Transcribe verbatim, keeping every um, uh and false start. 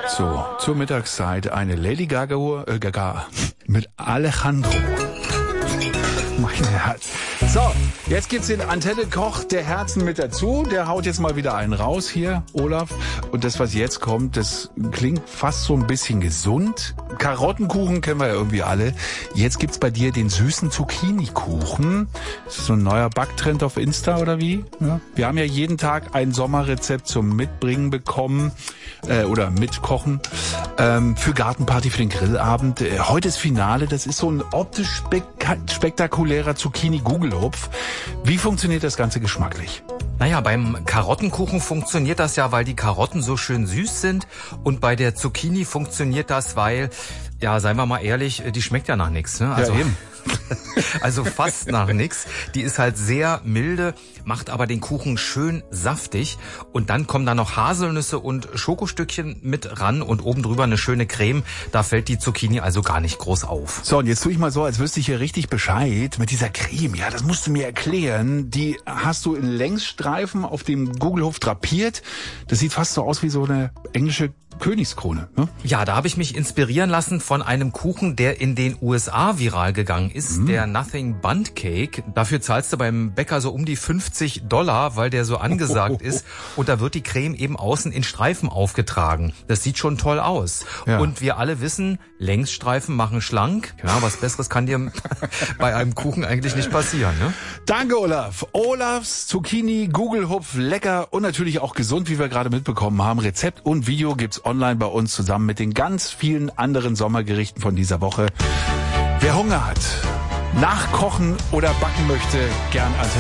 So, zur Mittagszeit eine Lady Gaga, äh, Gaga mit Alejandro. Mein Herz. So, jetzt gibt's den Antenne-Koch der Herzen mit dazu. Der haut jetzt mal wieder einen raus hier, Olaf. Und das, was jetzt kommt, das klingt fast so ein bisschen gesund. Karottenkuchen kennen wir ja irgendwie alle. Jetzt gibt's bei dir den süßen Zucchini-Kuchen. Das ist so ein neuer Backtrend auf Insta oder wie? Ja. Wir haben ja jeden Tag ein Sommerrezept zum Mitbringen bekommen äh, oder mitkochen ähm, für Gartenparty, für den Grillabend. Äh, heute ist Finale. Das ist so ein optisch spek- spektakulärer Zucchini-Gugelhupf. Wie funktioniert das Ganze geschmacklich? Naja, beim Karottenkuchen funktioniert das ja, weil die Karotten so schön süß sind. Und bei der Zucchini funktioniert das, weil, ja, seien wir mal ehrlich, die schmeckt ja nach nichts. Ne? Also, ja, eben. Also fast nach nichts. Die ist halt sehr milde, macht aber den Kuchen schön saftig. Und dann kommen da noch Haselnüsse und Schokostückchen mit ran und oben drüber eine schöne Creme. Da fällt die Zucchini also gar nicht groß auf. So, und jetzt tue ich mal so, als wüsste ich hier richtig Bescheid mit dieser Creme. Ja, das musst du mir erklären. Die hast du in Längsstreifen auf dem Gugelhupf drapiert. Das sieht fast so aus wie so eine englische Königskrone, ne? Ja, da habe ich mich inspirieren lassen von einem Kuchen, der in den U S A viral gegangen ist, mm. der Nothing Bundt Cake. Dafür zahlst du beim Bäcker so um die fünfzig Dollar, weil der so angesagt ist. Und da wird die Creme eben außen in Streifen aufgetragen. Das sieht schon toll aus. Ja. Und wir alle wissen, Längsstreifen machen schlank. Ja, was Besseres kann dir bei einem Kuchen eigentlich nicht passieren, ne? Danke, Olaf. Olafs Zucchini, Gugelhupf, lecker und natürlich auch gesund, wie wir gerade mitbekommen haben. Rezept und Video gibt's online bei uns zusammen mit den ganz vielen anderen Sommergerichten von dieser Woche. Wer Hunger hat, nachkochen oder backen möchte, gern Antenne.